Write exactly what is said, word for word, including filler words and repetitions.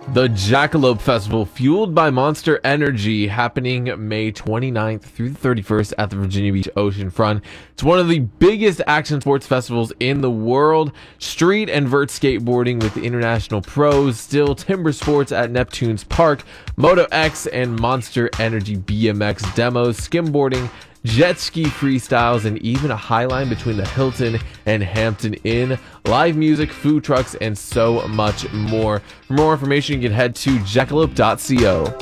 The Jackalope Festival, fueled by Monster Energy, happening May twenty-ninth through the thirty-first at the Virginia Beach Oceanfront. It's one of the biggest action sports festivals in the world. Street and vert skateboarding with the international pros, still timber sports at Neptune's Park, Moto X and Monster Energy B M X demos, skimboarding, jet ski freestyles, and even a highline between the Hilton and Hampton Inn, live music, food trucks, and so much more. For more information, you can head to jackalope dot co.